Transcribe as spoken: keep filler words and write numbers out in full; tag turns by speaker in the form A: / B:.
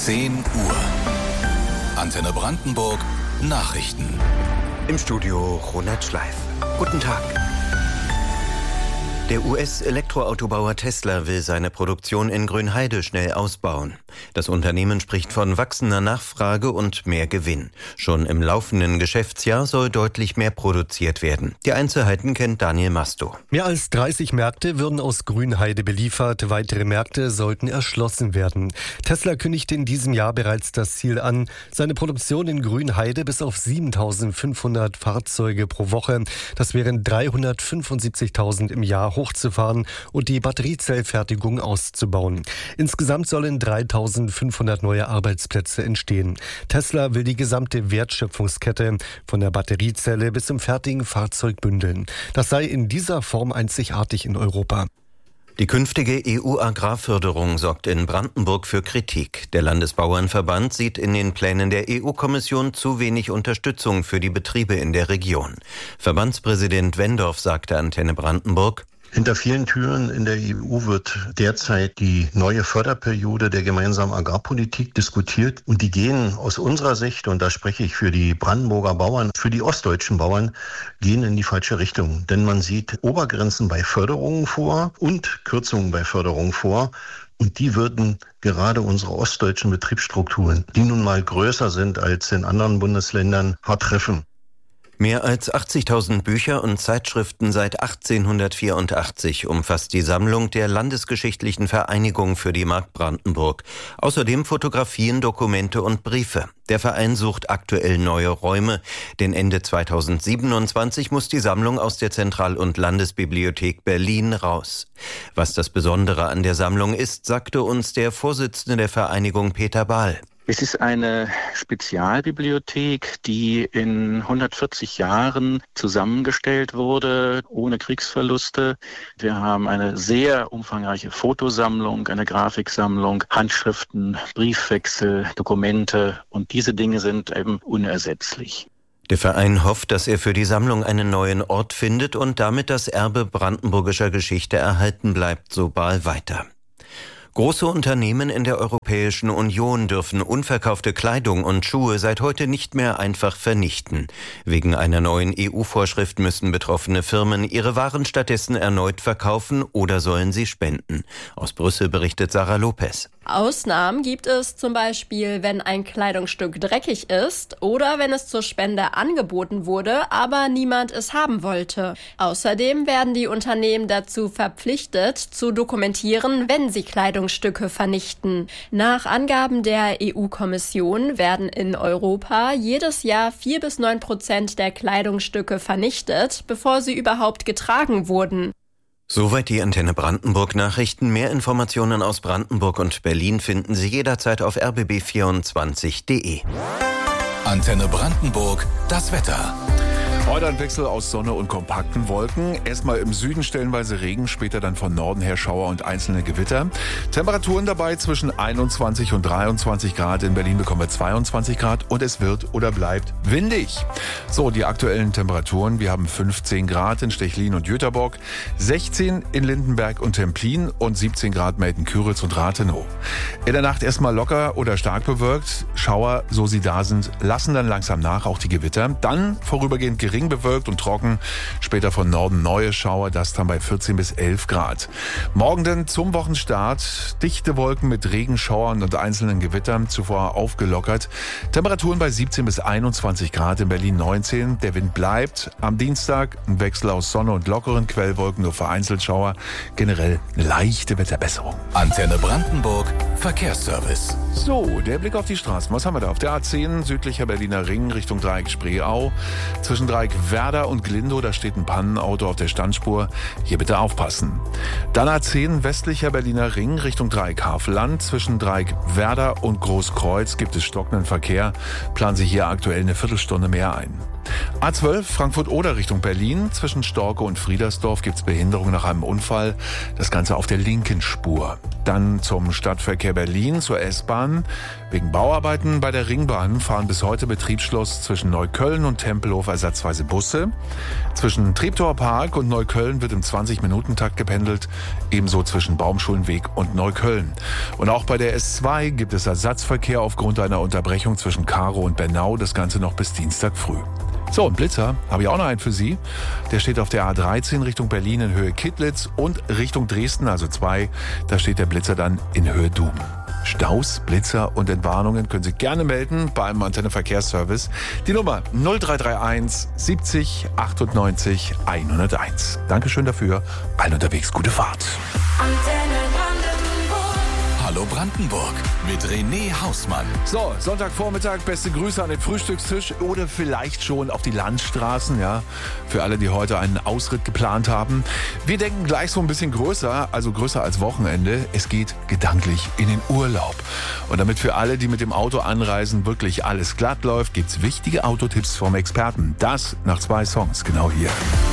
A: zehn Uhr. Antenne Brandenburg Nachrichten.
B: Im Studio Ronald Schleif. Guten Tag. Der U S-Elektroautobauer Tesla will seine Produktion in Grünheide schnell ausbauen. Das Unternehmen spricht von wachsender Nachfrage und mehr Gewinn. Schon im laufenden Geschäftsjahr soll deutlich mehr produziert werden. Die Einzelheiten kennt Daniel Masto.
C: Mehr als dreißig Märkte würden aus Grünheide beliefert. Weitere Märkte sollten erschlossen werden. Tesla kündigte in diesem Jahr bereits das Ziel an, seine Produktion in Grünheide bis auf siebentausendfünfhundert Fahrzeuge pro Woche, das wären dreihundertfünfundsiebzigtausend im Jahr, hochzufahren und die Batteriezellfertigung auszubauen. Insgesamt sollen dreitausendfünfhundert neue Arbeitsplätze entstehen. Tesla will die gesamte Wertschöpfungskette von der Batteriezelle bis zum fertigen Fahrzeug bündeln. Das sei in dieser Form einzigartig in Europa.
B: Die künftige E U-Agrarförderung sorgt in Brandenburg für Kritik. Der Landesbauernverband sieht in den Plänen der E U-Kommission zu wenig Unterstützung für die Betriebe in der Region. Verbandspräsident Wendorf sagte Antenne Brandenburg:
D: Hinter vielen Türen in der E U wird derzeit die neue Förderperiode der gemeinsamen Agrarpolitik diskutiert. Und die gehen aus unserer Sicht, und da spreche ich für die Brandenburger Bauern, für die ostdeutschen Bauern, gehen in die falsche Richtung. Denn man sieht Obergrenzen bei Förderungen vor und Kürzungen bei Förderungen vor. Und die würden gerade unsere ostdeutschen Betriebsstrukturen, die nun mal größer sind als in anderen Bundesländern, hart treffen.
B: Mehr als achtzigtausend Bücher und Zeitschriften seit achtzehnhundertvierundachtzig umfasst die Sammlung der Landesgeschichtlichen Vereinigung für die Mark Brandenburg. Außerdem Fotografien, Dokumente und Briefe. Der Verein sucht aktuell neue Räume, denn Ende zweitausendsiebenundzwanzig muss die Sammlung aus der Zentral- und Landesbibliothek Berlin raus. Was das Besondere an der Sammlung ist, sagte uns der Vorsitzende der Vereinigung Peter Bahl.
E: Es ist eine Spezialbibliothek, die in hundertvierzig Jahren zusammengestellt wurde, ohne Kriegsverluste. Wir haben eine sehr umfangreiche Fotosammlung, eine Grafiksammlung, Handschriften, Briefwechsel, Dokumente, und diese Dinge sind eben unersetzlich.
B: Der Verein hofft, dass er für die Sammlung einen neuen Ort findet und damit das Erbe brandenburgischer Geschichte erhalten bleibt, so Bahl weiter. Große Unternehmen in der Europäischen Union dürfen unverkaufte Kleidung und Schuhe seit heute nicht mehr einfach vernichten. Wegen einer neuen E U-Vorschrift müssen betroffene Firmen ihre Waren stattdessen erneut verkaufen oder sollen sie spenden. Aus Brüssel berichtet Sarah Lopez.
F: Ausnahmen gibt es zum Beispiel, wenn ein Kleidungsstück dreckig ist oder wenn es zur Spende angeboten wurde, aber niemand es haben wollte. Außerdem werden die Unternehmen dazu verpflichtet, zu dokumentieren, wenn sie Kleidungsstücke vernichten. Nach Angaben der E U-Kommission werden in Europa jedes Jahr vier bis neun Prozent der Kleidungsstücke vernichtet, bevor sie überhaupt getragen wurden.
B: Soweit die Antenne Brandenburg Nachrichten. Mehr Informationen aus Brandenburg und Berlin finden Sie jederzeit auf r b b vierundzwanzig punkt d e.
A: Antenne Brandenburg, das Wetter.
G: Heute ein Wechsel aus Sonne und kompakten Wolken. Erstmal im Süden stellenweise Regen, später dann von Norden her Schauer und einzelne Gewitter. Temperaturen dabei zwischen einundzwanzig und dreiundzwanzig Grad. In Berlin bekommen wir zweiundzwanzig Grad und es wird oder bleibt windig. So, die aktuellen Temperaturen. Wir haben fünfzehn Grad in Stechlin und Jüterbock, sechzehn in Lindenberg und Templin und siebzehn Grad Melden-Küritz und Rathenow. In der Nacht erstmal locker oder stark bewölkt. Schauer, so sie da sind, lassen dann langsam nach, auch die Gewitter. Dann vorübergehend gering bewölkt und trocken. Später von Norden neue Schauer, das dann bei vierzehn bis elf Grad. Morgen dann zum Wochenstart dichte Wolken mit Regenschauern und einzelnen Gewittern, zuvor aufgelockert. Temperaturen bei siebzehn bis einundzwanzig Grad, in Berlin neunzehn. Der Wind bleibt. Am Dienstag ein Wechsel aus Sonne und lockeren Quellwolken, nur vereinzelt Schauer. Generell eine leichte Wetterbesserung.
A: Antenne Brandenburg, Verkehrsservice.
G: So, der Blick auf die Straßen. Was haben wir da? Auf der A zehn, südlicher Berliner Ring, Richtung Dreieck Spreeau. Zwischen Dreieck Werder und Glindow, da steht ein Pannenauto auf der Standspur. Hier bitte aufpassen. Dann A zehn, westlicher Berliner Ring, Richtung Dreieck Havelland. Zwischen Dreieck Werder und Großkreuz gibt es stockenden Verkehr. Planen Sie hier aktuell eine Viertelstunde mehr ein. A zwölf, Frankfurt-Oder Richtung Berlin. Zwischen Storke und Friedersdorf gibt es Behinderung nach einem Unfall. Das Ganze auf der linken Spur. Dann zum Stadtverkehr Berlin, zur S-Bahn. Wegen Bauarbeiten bei der Ringbahn fahren bis heute Betriebsschluss zwischen Neukölln und Tempelhof Ersatzverkehr bzw. Busse. Zwischen Treptower Park und Neukölln wird im zwanzig-Minuten-Takt gependelt, ebenso zwischen Baumschulenweg und Neukölln. Und auch bei der S zwei gibt es Ersatzverkehr aufgrund einer Unterbrechung zwischen Karow und Bernau, das Ganze noch bis Dienstag früh. So, ein Blitzer habe ich auch noch einen für Sie. Der steht auf der A dreizehn Richtung Berlin in Höhe Kittlitz und Richtung Dresden, also zwei. Da steht der Blitzer dann in Höhe Dum. Staus, Blitzer und Entwarnungen können Sie gerne melden beim Antenne Verkehrsservice. Die Nummer null drei drei eins siebzig achtundneunzig hunderteins. Dankeschön dafür. Allen unterwegs, gute Fahrt.
A: Hallo Brandenburg mit René Hausmann.
G: So, Sonntagvormittag, beste Grüße an den Frühstückstisch oder vielleicht schon auf die Landstraßen, ja, für alle, die heute einen Ausritt geplant haben. Wir denken gleich so ein bisschen größer, also größer als Wochenende. Es geht gedanklich in den Urlaub. Und damit für alle, die mit dem Auto anreisen, wirklich alles glatt läuft, gibt's wichtige Autotipps vom Experten. Das nach zwei Songs, genau hier.